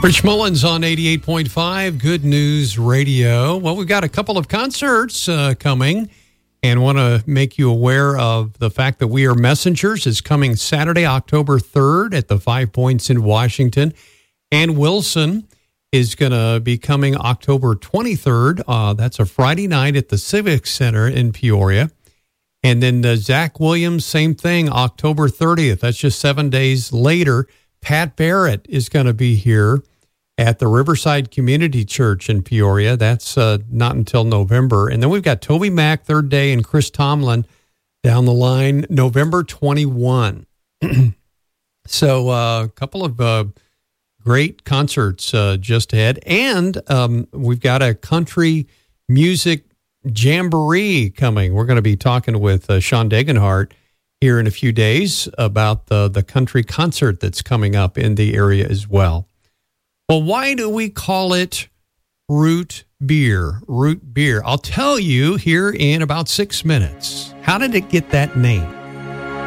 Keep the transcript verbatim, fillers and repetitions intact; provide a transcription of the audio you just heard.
Rich Mullins on eighty-eight point five Good News Radio. Well, we've got a couple of concerts uh, coming, and want to make you aware of the fact that We Are Messengers is coming Saturday, October third at the Five Points in Washington. And Wilson is going to be coming October twenty-third. Uh, that's a Friday night at the Civic Center in Peoria. And then uh, Zach Williams, same thing, October thirtieth. That's just seven days later. Pat Barrett is going to be here at the Riverside Community Church in Peoria. That's uh, not until November. And then we've got Toby Mac, third day, and Chris Tomlin down the line, November twenty-first. So uh, a couple of uh, great concerts uh, just ahead. And um, we've got a country music jamboree coming. We're going to be talking with uh, Sean Degenhart here in a few days about the, the country concert that's coming up in the area as well. Well, why do we call it root beer? Root beer. I'll tell you here in about six minutes. How did it get that name?